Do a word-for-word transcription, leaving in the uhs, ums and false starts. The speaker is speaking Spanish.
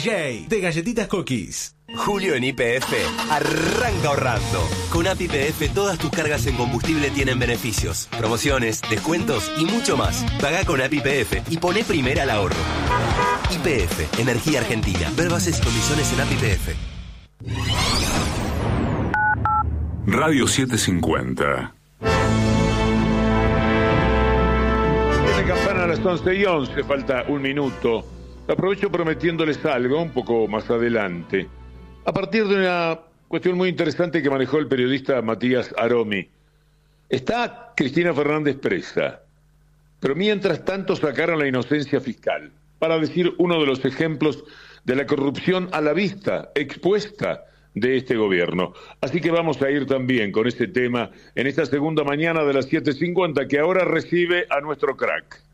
J de Galletitas Cookies. Julio en Y P F arranca ahorrando. Con A P I P F todas tus cargas en combustible tienen beneficios, promociones, descuentos y mucho más. Pagá con A P I P F y poné primera al ahorro. Y P F, Energía Argentina. Ver bases y condiciones en A P I P F. Radio setecientos cincuenta. Tiene campana a las once y once, falta un minuto. Aprovecho prometiéndoles algo un poco más adelante. A partir de una cuestión muy interesante que manejó el periodista Matías Aromi. Está Cristina Fernández presa, pero mientras tanto sacaron la inocencia fiscal, para decir uno de los ejemplos de la corrupción a la vista, expuesta de este gobierno. Así que vamos a ir también con este tema en esta segunda mañana de las siete cincuenta, que ahora recibe a nuestro crack.